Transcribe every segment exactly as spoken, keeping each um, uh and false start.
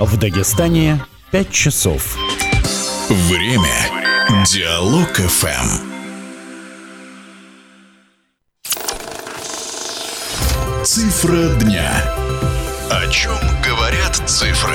В Дагестане пять часов. Время. Диалог эф эм. Цифра дня. О чем говорят цифры?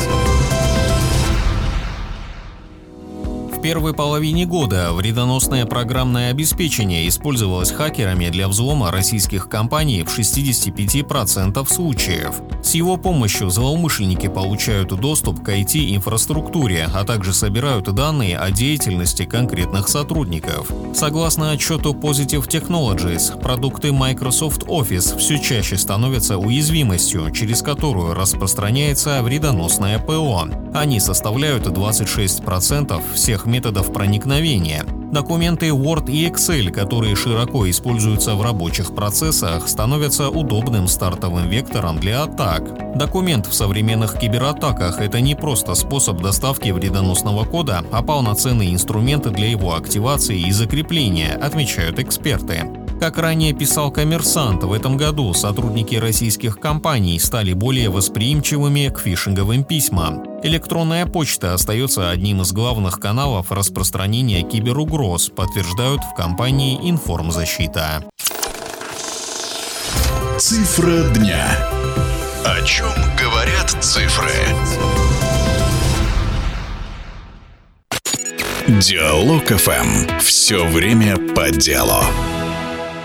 В первой половине года вредоносное программное обеспечение использовалось хакерами для взлома российских компаний в шестьдесят пять процентов случаев. С его помощью злоумышленники получают доступ к ай ти-инфраструктуре, а также собирают данные о деятельности конкретных сотрудников. Согласно отчету Positive Technologies, продукты Microsoft Office все чаще становятся уязвимостью, через которую распространяется вредоносное ПО. Они составляют двадцать шесть процентов всех методов проникновения. Документы Word и Excel, которые широко используются в рабочих процессах, становятся удобным стартовым вектором для атак. Документ в современных кибератаках – это не просто способ доставки вредоносного кода, а полноценный инструмент для его активации и закрепления, отмечают эксперты. Как ранее писал «Коммерсант», в этом году сотрудники российских компаний стали более восприимчивыми к фишинговым письмам. Электронная почта остается одним из главных каналов распространения киберугроз, подтверждают в компании «Информзащита». Цифра дня. О чем говорят цифры? Диалог эф эм. Все время по делу.